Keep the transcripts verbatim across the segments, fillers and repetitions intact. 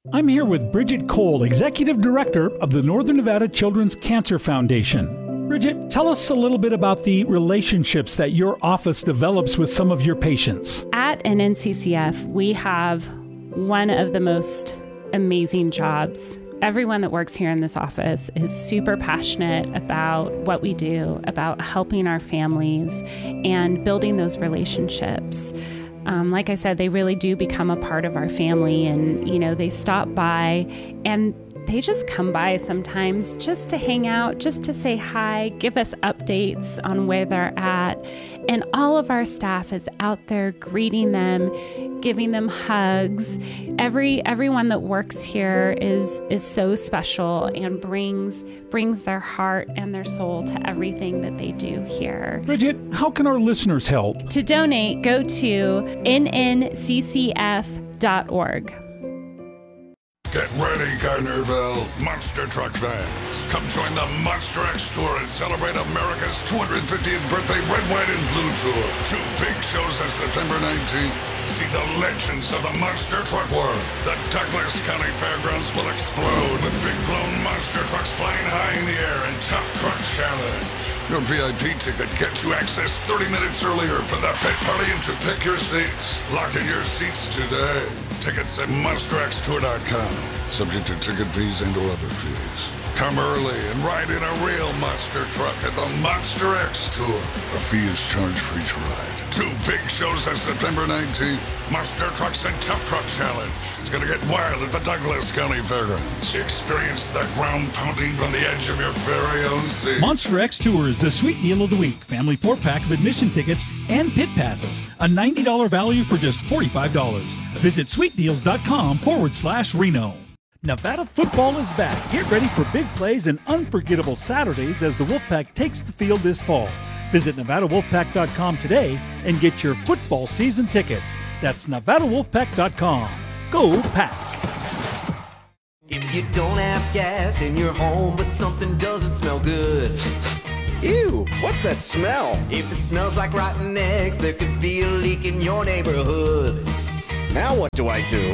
I'm here with Bridget Cole, Executive Director of the Northern Nevada Children's Cancer Foundation. Bridget, tell us a little bit about the relationships that your office develops with some of your patients. At N N C C F, we have one of the most amazing jobs. Everyone that works here in this office is super passionate about what we do, about helping our families and building those relationships. Um, like I said, they really do become a part of our family, and, you know, they stop by and they just come by sometimes just to hang out, just to say hi, give us updates on where they're at. And all of our staff is out there greeting them, giving them hugs. Every everyone that works here is is so special and brings brings their heart and their soul to everything that they do here. Bridget, how can our listeners help? To donate, go to N N C C F dot org. Get ready, Carnival Monster Truck fans. Come join the Monster X Tour and celebrate America's two hundred fiftieth birthday Red, White, and Blue Tour. Two big shows on September nineteenth. See the legends of the Monster Truck World. The Douglas County Fairgrounds will explode with big blown monster trucks flying high in the air and Tough Truck Challenge. Your V I P ticket gets you access thirty minutes earlier for the pit party and to pick your seats. Lock in your seats today. Tickets at monster x tour dot com. Subject to ticket fees and or other fees. Come early and ride in a real monster truck at the Monster X Tour. A fee is charged for each ride. Two big shows on September nineteenth. Monster Trucks and Tough Truck Challenge. It's going to get wild at the Douglas County Fairgrounds. Experience the ground pounding from the edge of your very own seat. Monster X Tour is the sweet deal of the week. Family four-pack of admission tickets and pit passes. A ninety dollars value for just forty-five dollars. Visit sweetdeals.com forward slash Reno. Nevada football is back. Get ready for big plays and unforgettable Saturdays as the Wolfpack takes the field this fall. Visit Nevada Wolfpack dot com today and get your football season tickets. That's Nevada Wolfpack dot com. Go Pack! If you don't have gas in your home, but something doesn't smell good. Ew, what's that smell? If it smells like rotten eggs, there could be a leak in your neighborhood. Now what do I do?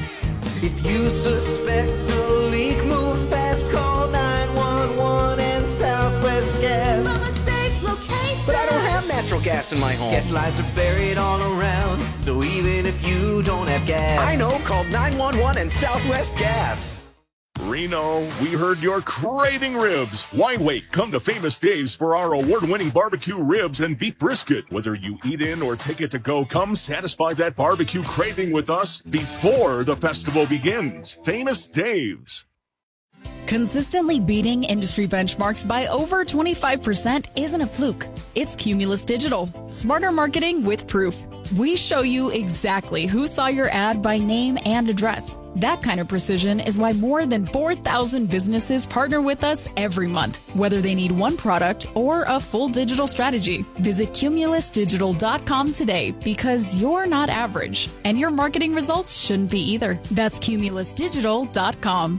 If you suspect a leak, move fast, call nine one one and Southwest Gas. From a safe location. But I don't have natural gas in my home. Gas lines are buried all around, so even if you don't have gas. I know, call nine one one and Southwest Gas. Reno, we heard you're craving ribs. Why wait? Come to Famous Dave's for our award-winning barbecue ribs and beef brisket. Whether you eat in or take it to go, come satisfy that barbecue craving with us before the festival begins. Famous Dave's. Consistently beating industry benchmarks by over twenty-five percent isn't a fluke. It's Cumulus Digital. Smarter marketing with proof. We show you exactly who saw your ad by name and address. That kind of precision is why more than four thousand businesses partner with us every month, whether they need one product or a full digital strategy. Visit cumulus digital dot com today because you're not average, and your marketing results shouldn't be either. That's cumulus digital dot com.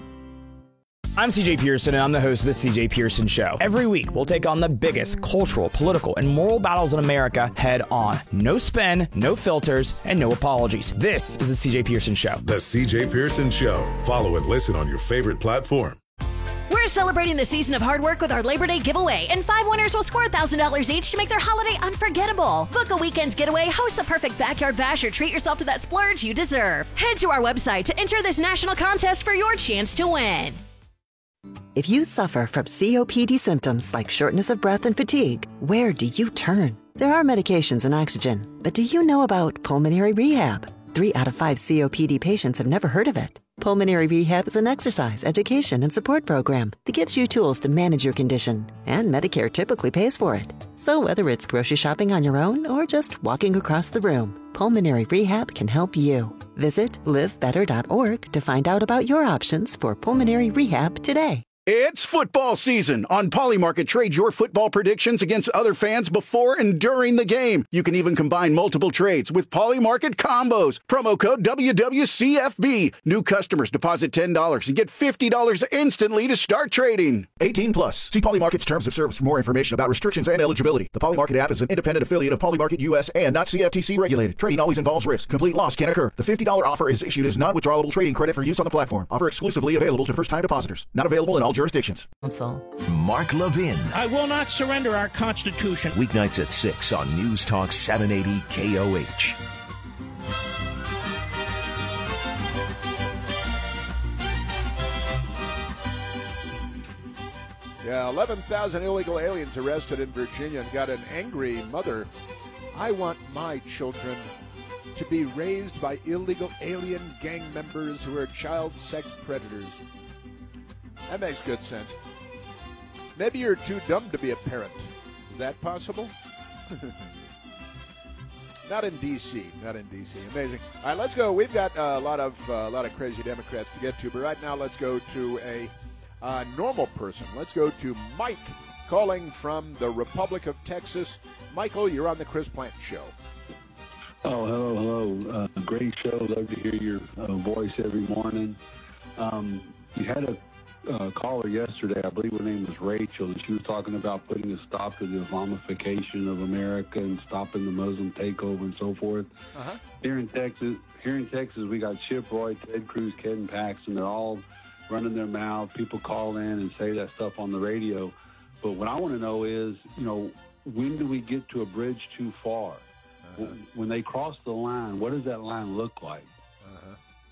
I'm C J Pearson, and I'm the host of The C J Pearson Show. Every week, we'll take on the biggest cultural, political, and moral battles in America head on. No spin, no filters, and no apologies. This is The C J Pearson Show. The C J Pearson Show. Follow and listen on your favorite platform. We're celebrating the season of hard work with our Labor Day giveaway, and five winners will score one thousand dollars each to make their holiday unforgettable. Book a weekend getaway, host the perfect backyard bash, or treat yourself to that splurge you deserve. Head to our website to enter this national contest for your chance to win. If you suffer from C O P D symptoms like shortness of breath and fatigue, where do you turn? There are medications and oxygen, but do you know about pulmonary rehab? Three out of five C O P D patients have never heard of it. Pulmonary Rehab is an exercise, education, and support program that gives you tools to manage your condition, and Medicare typically pays for it. So whether it's grocery shopping on your own or just walking across the room, Pulmonary Rehab can help you. Visit live better dot org to find out about your options for pulmonary rehab today. It's football season. On Polymarket, trade your football predictions against other fans before and during the game. You can even combine multiple trades with Polymarket combos. Promo code W W C F B. New customers deposit ten dollars and get fifty dollars instantly to start trading. eighteen plus. See Polymarket's terms of service for more information about restrictions and eligibility. The Polymarket app is an independent affiliate of Polymarket U S and not C F T C regulated. Trading always involves risk. Complete loss can occur. The fifty dollars offer is issued as non-withdrawable trading credit for use on the platform. Offer exclusively available to first-time depositors. Not available in all jurisdictions. Mark Levin. I will not surrender our Constitution. Weeknights at six on News Talk seven eighty K O H. Yeah, eleven thousand illegal aliens arrested in Virginia and got an angry mother. I want my children to be raised by illegal alien gang members who are child sex predators. That makes good sense. Maybe you're too dumb to be a parent. Is that possible? Not in D C Not in D C Amazing. All right, let's go. We've got uh, a lot of uh, a lot of crazy Democrats to get to, but right now let's go to a uh, normal person. Let's go to Mike, calling from the Republic of Texas. Michael, you're on the Chris Plante Show. Oh, hello, hello. Uh, great show. Love to hear your uh, voice every morning. Um, you had a uh, caller yesterday, I believe her name was Rachel, and she was talking about putting a stop to the Islamification of America and stopping the Muslim takeover and so forth. Uh-huh. Here in Texas, here in Texas, we got Chip Roy, Ted Cruz, Ken Paxton. They're all running their mouth. People call in and say that stuff on the radio. But what I want to know is, you know, when do we get to a bridge too far? Uh-huh. When they cross the line, what does that line look like? Uh-huh.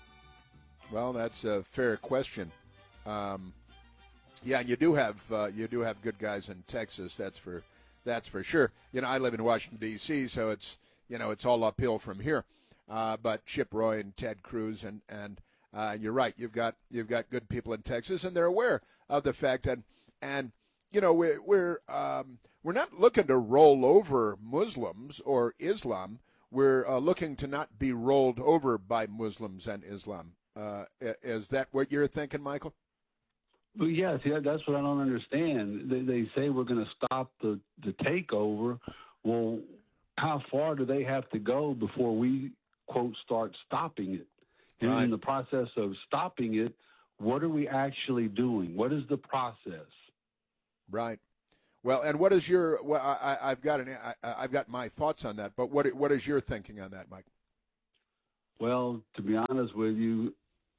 Well, that's a fair question. Um, yeah, you do have uh, you do have good guys in Texas. That's for that's for sure. You know, I live in Washington D C, so it's you know it's all uphill from here. Uh, but Chip Roy and Ted Cruz and and uh, you're right. You've got you've got good people in Texas, and they're aware of the fact that and you know we're we're um, we're not looking to roll over Muslims or Islam. We're uh, looking to not be rolled over by Muslims and Islam. Uh, is that what you're thinking, Michael? Well, yes, yeah, that's what I don't understand. They, they say we're going to stop the, the takeover. Well, how far do they have to go before we, quote, start stopping it? And Right. in the process of stopping it, what are we actually doing? What is the process? Right. Well, and what is your? Well, I, I've got an, I, I've got my thoughts on that. But what what is your thinking on that, Mike? Well, to be honest with you,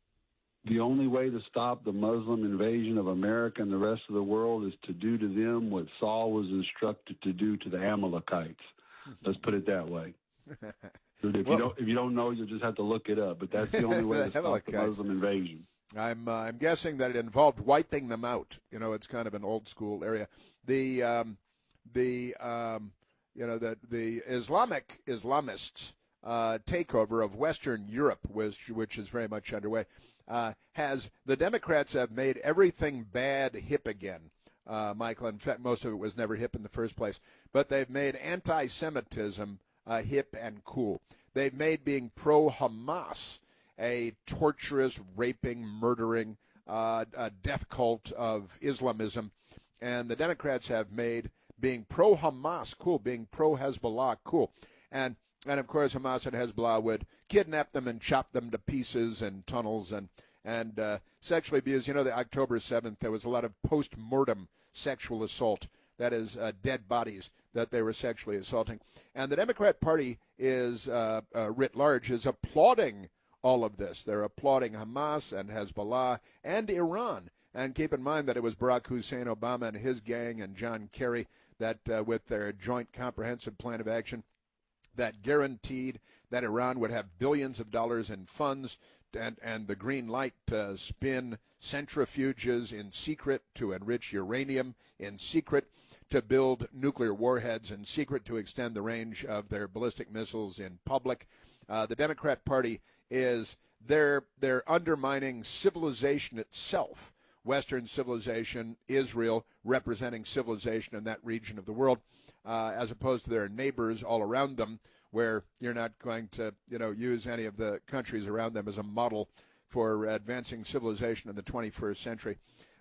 the only way to stop the Muslim invasion of America and the rest of the world is to do to them what Saul was instructed to do to the Amalekites. Let's put it that way. If, well, you don't, if you don't know, you'll just have to look it up. But that's the only way to stop the Muslim invasion. I'm uh, I'm guessing that it involved wiping them out. You know, it's kind of an old school area. The um, the um, you know the the Islamic Islamists uh, takeover of Western Europe, which which is very much underway. Uh, has the Democrats have made everything bad hip again, uh, Michael. In fact, most of it was never hip in the first place. But they've made anti-Semitism uh, hip and cool. They've made being pro-Hamas a torturous, raping, murdering, uh, a death cult of Islamism. And the Democrats have made being pro-Hamas cool, being pro-Hezbollah cool. And And, of course, Hamas and Hezbollah would kidnap them and chop them to pieces in tunnels and, and uh, sexually abuse. You know, the October seventh, there was a lot of post-mortem sexual assault. That is, uh, dead bodies that they were sexually assaulting. And the Democrat Party is, uh, uh, writ large, is applauding all of this. They're applauding Hamas and Hezbollah and Iran. And keep in mind that it was Barack Hussein Obama and his gang and John Kerry that, uh, with their joint comprehensive plan of action, that guaranteed that Iran would have billions of dollars in funds and, and the green light to spin centrifuges in secret to enrich uranium in secret, to build nuclear warheads in secret, to extend the range of their ballistic missiles in public. Uh, the Democrat Party is they're they're undermining civilization itself, Western civilization, Israel representing civilization in that region of the world. Uh, as opposed to their neighbors all around them, where you're not going to, you know, use any of the countries around them as a model for advancing civilization in the twenty-first century.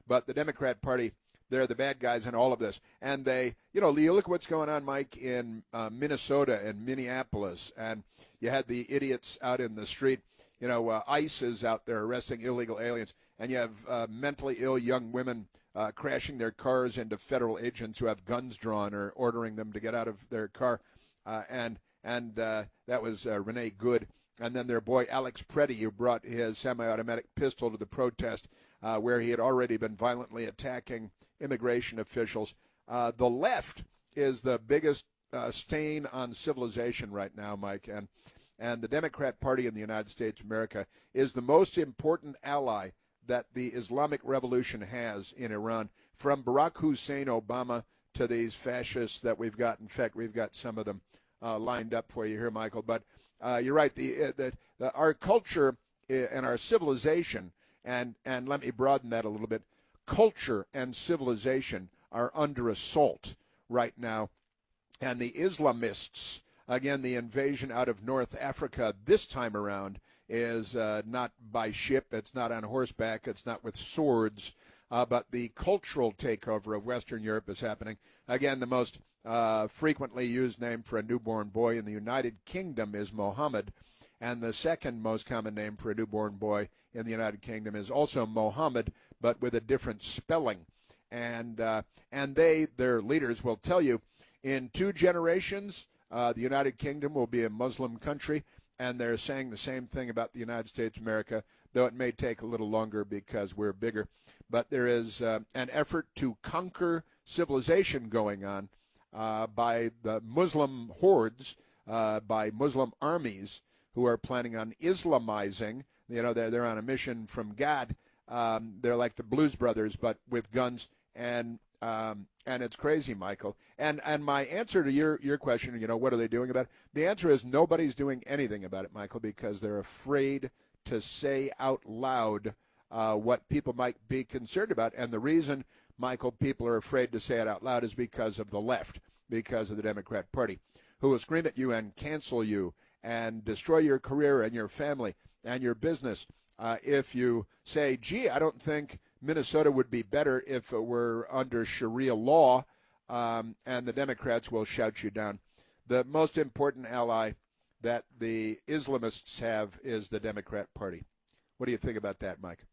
But the Democrat Party, they're the bad guys in all of this. And they, you know, you look at what's going on, Mike, in uh, Minnesota and Minneapolis, and you had the idiots out in the street. You know, uh, ICE is out there arresting illegal aliens, and you have uh, mentally ill young women uh, crashing their cars into federal agents who have guns drawn or ordering them to get out of their car. Uh, and and uh, that was uh, Renee Good. And then their boy Alex Preddy, who brought his semi-automatic pistol to the protest, uh, where he had already been violently attacking immigration officials. Uh, the left is the biggest uh, stain on civilization right now, Mike. And, and the Democrat Party in the United States of America is the most important ally that the Islamic Revolution has in Iran, from Barack Hussein Obama to these fascists that we've got. In fact, we've got some of them uh, lined up for you here, Michael. But uh, you're right. The, uh, the, the our culture and our civilization, and, and let me broaden that a little bit, culture and civilization are under assault right now. And the Islamists, again, the invasion out of North Africa this time around is uh, not by ship, it's not on horseback, it's not with swords, uh, but the cultural takeover of Western Europe is happening. Again, the most uh, frequently used name for a newborn boy in the United Kingdom is Mohammed, and the second most common name for a newborn boy in the United Kingdom is also Mohammed, but with a different spelling. And uh, and they, their leaders, will tell you in two generations, uh, the United Kingdom will be a Muslim country. And they're saying the same thing about the United States of America, though it may take a little longer because we're bigger. But there is uh, an effort to conquer civilization going on uh, by the Muslim hordes, uh, by Muslim armies who are planning on Islamizing. You know, they're, they're on a mission from God. Um, they're like the Blues Brothers, but with guns. And um, and it's crazy, Michael. And and my answer to your, your question, you know, what are they doing about it? The answer is nobody's doing anything about it, Michael, because they're afraid to say out loud uh, what people might be concerned about. And the reason, Michael, people are afraid to say it out loud is because of the left, because of the Democrat Party, who will scream at you and cancel you and destroy your career and your family and your business uh, if you say, gee, I don't think Minnesota would be better if it were under Sharia law, um, and the Democrats will shout you down. The most important ally that the Islamists have is the Democrat Party. What do you think about that, Mike?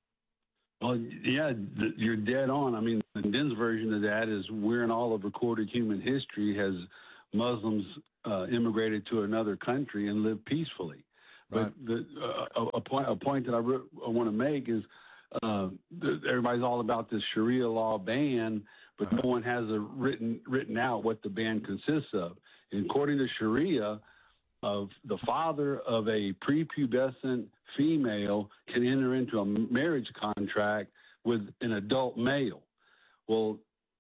Well, yeah, you're dead on. I mean, Den's version of that is we're in all of recorded human history has Muslims uh, immigrated to another country and lived peacefully. Right. But the, uh, a, point, a point that I, re- I want to make is uh, everybody's all about this Sharia law ban, but uh-huh. no one has a written written out what the ban consists of. And according to Sharia, of the father of a prepubescent female can enter into a marriage contract with an adult male. Well,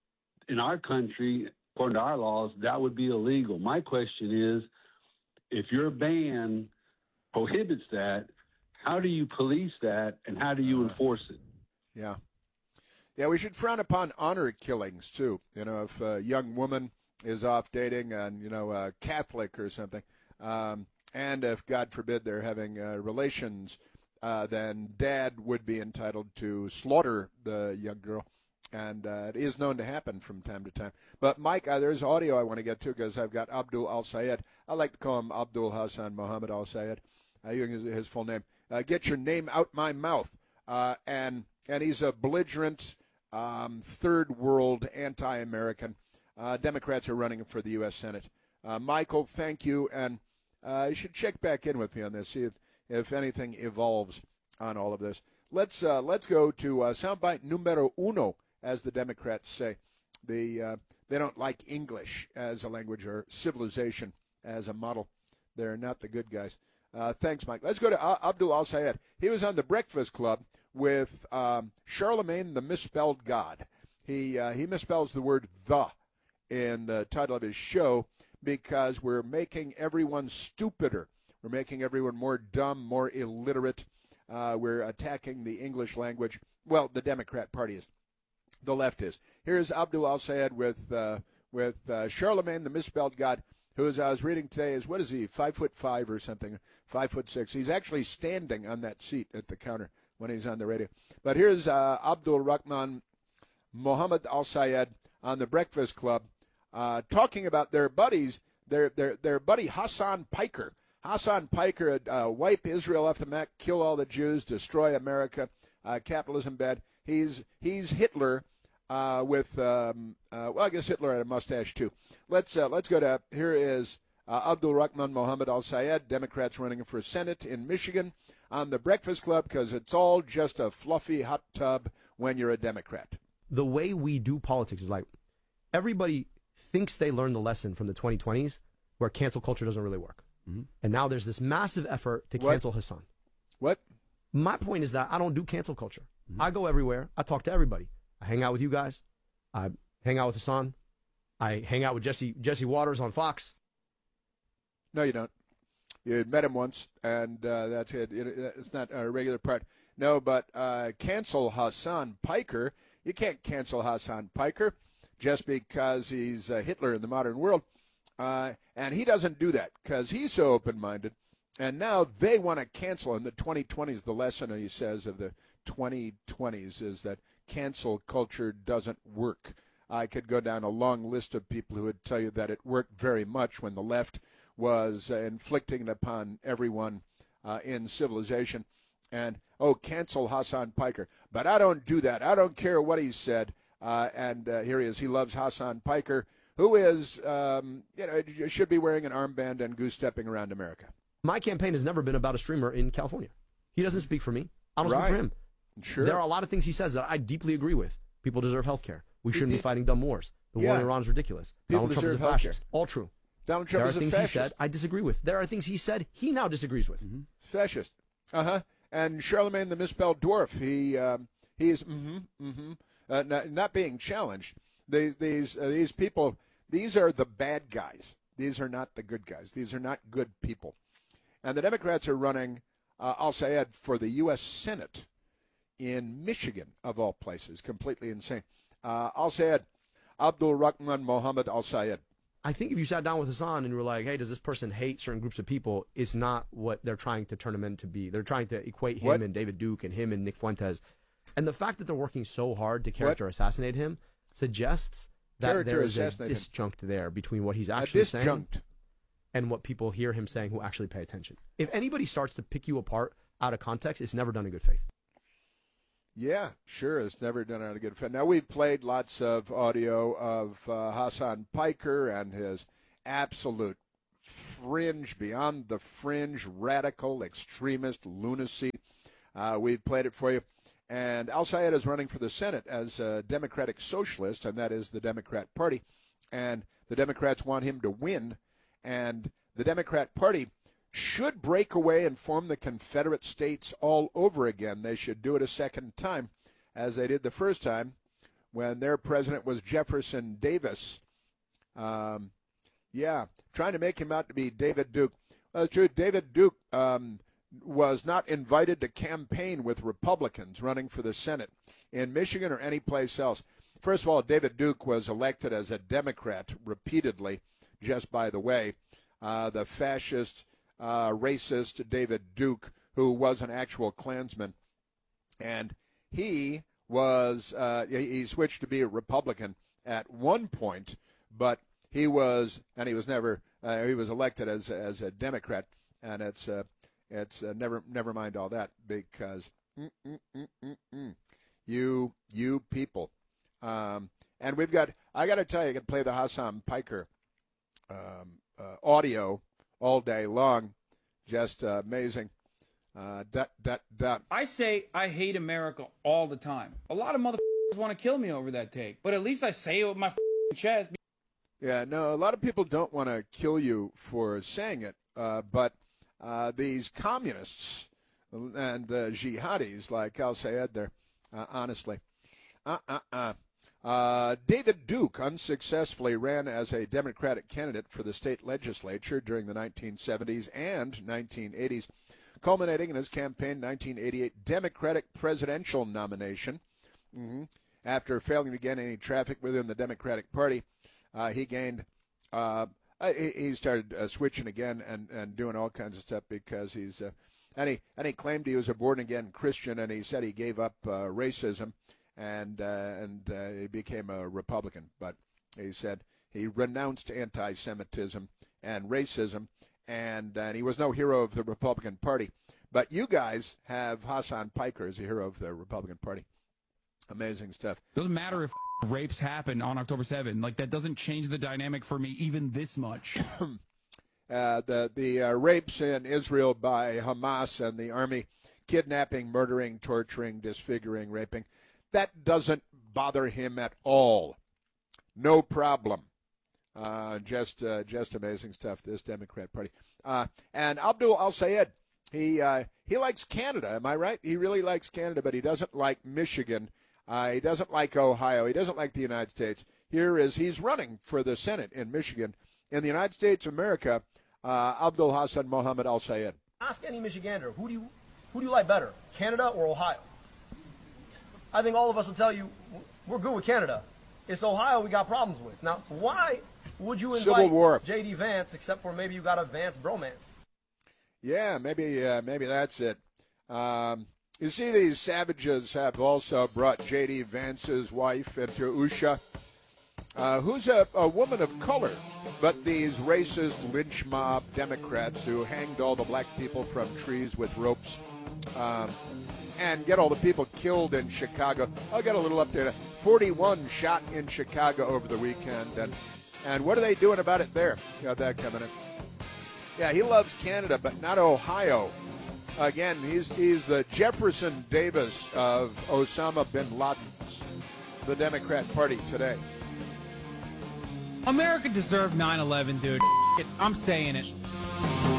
in our country, according to our laws, that would be illegal. My question is, if your ban prohibits that, how do you police that, and how do you enforce it? Yeah. Yeah, we should frown upon honor killings, too. You know, if a young woman is off dating and, you know, a Catholic or something, um, and if, God forbid, they're having uh, relations, uh, then dad would be entitled to slaughter the young girl. And uh, it is known to happen from time to time. But, Mike, uh, there's audio I want to get to because I've got Abdul Al-Sayed. I like to call him Abdul Hassan Muhammad Al-Sayed. Uh, his, his full name. Uh, get your name out my mouth. Uh, and and he's a belligerent, um, third world, anti-American. Uh, Democrats are running for the U S Senate. Uh, Michael, thank you. And uh, you should check back in with me on this, see if, if anything evolves on all of this. Let's uh, let's go to uh, soundbite numero uno, as the Democrats say. The uh, they don't like English as a language or civilization as a model. They're not the good guys. Uh, thanks, Mike. Let's go to uh, Abdul Al-Sayed. He was on the Breakfast Club with um, Charlemagne the Misspelled God. He uh, he misspells the word the in the title of his show because we're making everyone stupider. We're making everyone more dumb, more illiterate. Uh, we're attacking the English language. Well, the Democrat Party is. The left is. Here's Abdul Al-Sayed with, uh, with uh, Charlemagne the Misspelled God, who, as I was reading today, is, what is he, five foot five or something, five foot six. He's actually standing on that seat at the counter. when he's on the radio. But here's uh, Abdul Rahman Mohammed Al Sayed on the Breakfast Club uh, talking about their buddies, their their their buddy Hassan Piker. Hassan Piker would uh, wipe Israel off the map, kill all the Jews, destroy America, uh, capitalism bad. He's he's Hitler uh, with um, uh, well, I guess Hitler had a mustache too. Let's uh, let's go to here is uh, Abdul Rahman Mohammed Al Sayed, Democrats running for Senate in Michigan on the Breakfast Club because it's all just a fluffy hot tub when you're a Democrat. The way we do politics is like everybody thinks they learned the lesson from the twenty twenties where cancel culture doesn't really work. Mm-hmm. And now there's this massive effort to What? cancel Hassan. What? My point is that I don't do cancel culture. Mm-hmm. I go everywhere. I talk to everybody. I hang out with you guys. I hang out with Hassan. I hang out with Jesse Jesse Waters on Fox. No, you don't. You met him once, and uh, that's it. it. It's not a regular part. No, but uh, cancel Hassan Piker. You can't cancel Hassan Piker just because he's uh, Hitler in the modern world. Uh, and he doesn't do that because he's so open-minded. And now they want to cancel in the twenty twenties. The lesson, he says, of the twenty twenties is that cancel culture doesn't work. I could go down a long list of people who would tell you that it worked very much when the left was uh, inflicting it upon everyone uh, in civilization. And, oh, cancel Hassan Piker. But I don't do that. I don't care what he said. Uh, and uh, here he is. He loves Hassan Piker, who is, um, you know, should be wearing an armband and goose-stepping around America. My campaign has never been about a streamer in California. He doesn't speak for me. I don't Right. speak for him. Sure. There are a lot of things he says that I deeply agree with. People deserve health care. We shouldn't He- be fighting dumb wars. The war Yeah. in Iran is ridiculous. People Donald Trump is a deserve health care. fascist. All true. Donald Trump there is are a things fascist. he said I disagree with. There are things he said he now disagrees with. Mm-hmm. Fascist. Uh-huh. And Charlemagne the Misspelled Dwarf, he um, he is mm-hmm, mm-hmm, uh, not, not being challenged. These these uh, these people, these are the bad guys. These are not the good guys. These are not good people. And the Democrats are running uh, Al Sayed for the U S Senate in Michigan, of all places. Completely insane. Uh, Al Sayed, Abdul Rahman Mohammed Al Sayed. I think if you sat down with Hassan and you were like, hey, does this person hate certain groups of people, it's not what they're trying to turn him into be. They're trying to equate him What? and David Duke and him and Nick Fuentes. And the fact that they're working so hard to character assassinate him suggests that Character there is a assassinate him. disjunct there between what he's actually saying disjunct. and what people hear him saying who actually pay attention. If anybody starts to pick you apart out of context, it's never done in good faith. Yeah, sure. It's never done out of good faith. Now, we've played lots of audio of uh, Hassan Piker and his absolute fringe, beyond the fringe, radical, extremist lunacy. Uh, we've played it for you. And Al Sayed is running for the Senate as a Democratic Socialist, and that is the Democrat Party. And the Democrats want him to win. And the Democrat Party should break away and form the Confederate States all over again. They should do it a second time, as they did the first time when their president was Jefferson Davis. Um, yeah, trying to make him out to be David Duke. Well, it's true, David Duke um, was not invited to campaign with Republicans running for the Senate in Michigan or any place else. First of all, David Duke was elected as a Democrat repeatedly, just by the way. Uh, the fascist, uh, racist David Duke, who was an actual Klansman. And he was, uh, he switched to be a Republican at one point, but he was, and he was never, uh, he was elected as as a Democrat, and it's uh, it's uh, never never mind all that because mm, mm, mm, mm, mm, you you people, um, and we've got, I got to tell you, I can play the Hassan Piker um, uh, audio all day long, just uh, amazing. Uh, dot, dot, dot. I say I hate America all the time. A lot of motherfuckers want to kill me over that take, but at least I say it with my f***ing chest. Yeah, no, a lot of people don't want to kill you for saying it, uh, but uh, these communists and uh, jihadis, like Al Sayed there, uh, honestly. Uh-uh-uh. Uh, David Duke unsuccessfully ran as a Democratic candidate for the state legislature during the nineteen seventies and nineteen eighties, culminating in his campaign nineteen eighty-eight Democratic presidential nomination. Mm-hmm. After failing to gain any traffic within the Democratic Party, uh, he gained, uh, he, he started uh, switching again and, and doing all kinds of stuff because he's uh, And he, and he claimed he was a born-again Christian, and he said he gave up uh, racism and, uh, and uh, he became a Republican. But he said he renounced anti-Semitism and racism, and, and he was no hero of the Republican Party. But you guys have Hassan Piker as a hero of the Republican Party. Amazing stuff. Doesn't matter if rapes happen on October seventh. Like, that doesn't change the dynamic for me even this much. Uh, the the uh, rapes in Israel by Hamas and the army, kidnapping, murdering, torturing, disfiguring, raping, that doesn't bother him at all. No problem. Uh, just uh, just amazing stuff, this Democrat Party. Uh, and Abdul Al-Sayed, he, uh, he likes Canada, am I right? He really likes Canada, but he doesn't like Michigan. Uh, he doesn't like Ohio. He doesn't like the United States. Here is, he's running for the Senate in Michigan. In the United States of America, uh, Abdul Hassan Mohammed Al-Sayed. Ask any Michigander, who do you who do you like better, Canada or Ohio? I think all of us will tell you we're good with Canada. It's Ohio we got problems with. Now, why would you Civil invite War. J D Vance except for maybe you got a Vance bromance? Yeah, maybe uh, maybe that's it. Um, you see, these savages have also brought J D Vance's wife into Usha, uh, who's a, a woman of color. But these racist lynch mob Democrats who hanged all the black people from trees with ropes um, and get all the people killed in Chicago. I'll get a little update. forty-one shot in Chicago over the weekend. And, and what are they doing about it there? Got that coming in. Yeah, he loves Canada, but not Ohio. Again, he's he's the Jefferson Davis of Osama bin Laden's, the Democrat Party today. America deserved nine eleven, dude. I'm saying it.